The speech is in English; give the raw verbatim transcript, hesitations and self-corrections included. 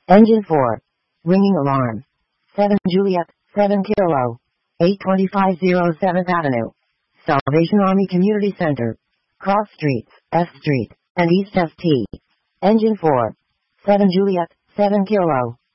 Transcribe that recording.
Engine four. Ringing alarm. seven Juliet, seven Kilo. eight twenty-five oh seventh Avenue. Salvation Army Community Center. Cross Streets, S Street, and East S T. Engine four. seven Juliet, seven Kilo.